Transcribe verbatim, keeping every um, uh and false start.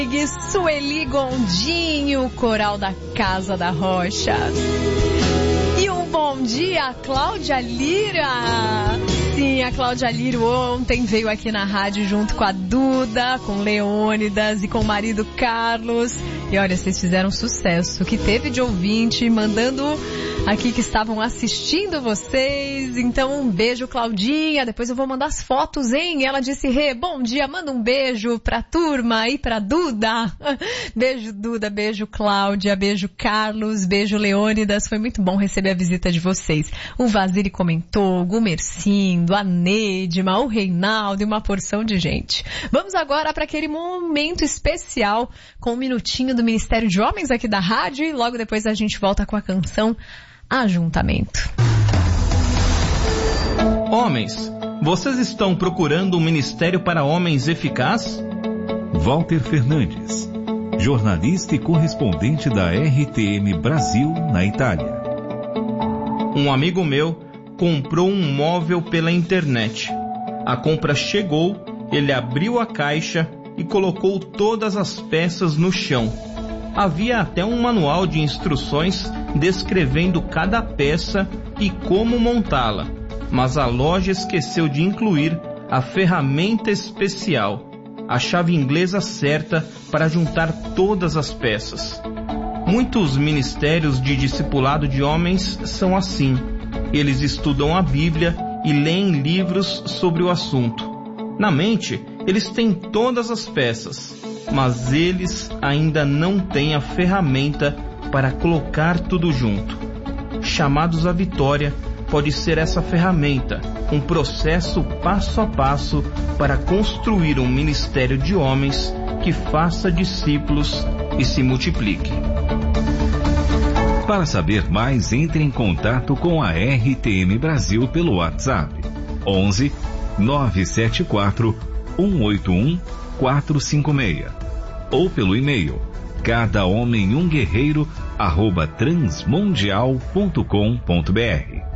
Sueli Gondinho, coral da Casa da Rocha. E um bom dia a Cláudia Lira. Sim, a Cláudia Lira ontem veio aqui na rádio junto com a Duda, com Leônidas e com o marido Carlos. E olha, vocês fizeram sucesso, que teve de ouvinte mandando aqui que estavam assistindo vocês. Então um beijo, Claudinha, depois eu vou mandar as fotos, hein? Ela disse, Rê, bom dia, manda um beijo pra turma e pra Duda. Beijo, Duda, beijo, Cláudia, beijo, Carlos, beijo, Leônidas. Foi muito bom receber a visita de vocês. O Vaziri comentou, o Gumercindo, a Neidma, o Reinaldo e uma porção de gente. Vamos agora para aquele momento especial com um minutinho do Ministério de Homens aqui da rádio e logo depois a gente volta com a canção Ajuntamento. Homens, vocês estão procurando um ministério para homens eficaz? Walter Fernandes, jornalista e correspondente da R T M Brasil na Itália. Um amigo meu comprou um móvel pela internet. A compra chegou, ele abriu a caixa e colocou todas as peças no chão. Havia até um manual de instruções descrevendo cada peça e como montá-la, mas a loja esqueceu de incluir a ferramenta especial, a chave inglesa certa para juntar todas as peças. Muitos ministérios de discipulado de homens são assim. Eles estudam a Bíblia e leem livros sobre o assunto. Na mente, eles têm todas as peças, mas eles ainda não têm a ferramenta para colocar tudo junto. Chamados à Vitória pode ser essa ferramenta, um processo passo a passo para construir um ministério de homens que faça discípulos e se multiplique. Para saber mais, entre em contato com a R T M Brasil pelo WhatsApp onze nove sete quatro um oito um quatro cinco seis ou pelo e-mail cada homem um guerreiro arroba transmundial ponto com ponto br.